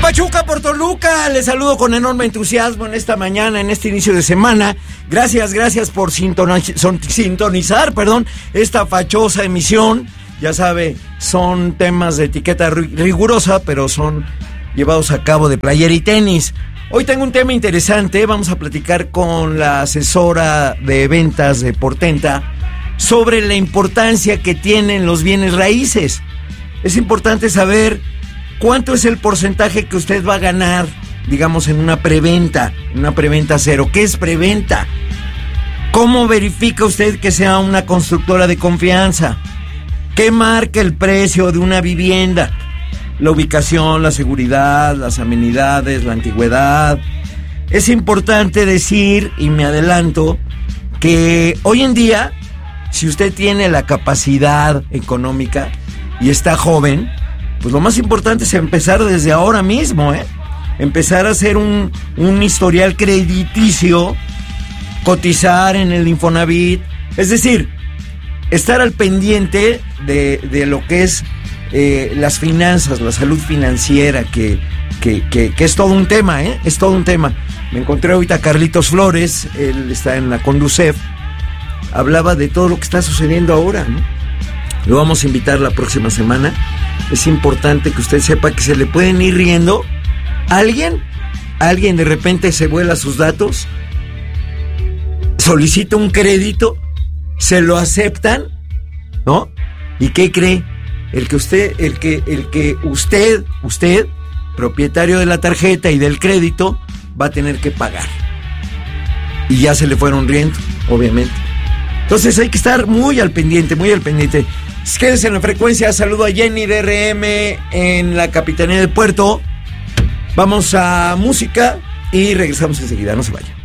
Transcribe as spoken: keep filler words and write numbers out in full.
Pachuca por Toluca, les saludo con enorme entusiasmo en esta mañana, en este inicio de semana. Gracias, gracias por sintoniz- son- sintonizar, perdón, esta fachosa emisión. Ya sabe, son temas de etiqueta ri- rigurosa, pero son llevados a cabo de playera y tenis. Hoy tengo un tema interesante, vamos a platicar con la asesora de ventas de Portenta sobre la importancia que tienen los bienes raíces. Es importante saber cuánto es el porcentaje que usted va a ganar, digamos, en una preventa, en una preventa cero. ¿Qué es preventa? ¿Cómo verifica usted que sea una constructora de confianza? ¿Qué marca el precio de una vivienda? La ubicación, la seguridad, las amenidades, la antigüedad. Es importante decir, y me adelanto, que hoy en día, si usted tiene la capacidad económica y está joven, pues lo más importante es empezar desde ahora mismo, ¿eh? Empezar a hacer un, un historial crediticio, cotizar en el Infonavit, es decir, estar al pendiente de, de lo que es eh, las finanzas, la salud financiera, que, que, que, que es todo un tema, ¿eh? Es todo un tema. Me encontré ahorita a Carlitos Flores, él está en la Conducef, hablaba de todo lo que está sucediendo ahora, ¿no? Lo vamos a invitar la próxima semana. Es importante que usted sepa que se le pueden ir riendo. Alguien, alguien de repente se vuela sus datos, solicita un crédito, se lo aceptan, ¿no? ¿Y qué cree? El que usted, el que, el que usted, usted, propietario de la tarjeta y del crédito, va a tener que pagar. Y ya se le fueron riendo, obviamente. Entonces hay que estar muy al pendiente, muy al pendiente. Quédese en la frecuencia. Saludo a Jenny de R M en la Capitanía del Puerto. Vamos a música y regresamos enseguida, no se vaya.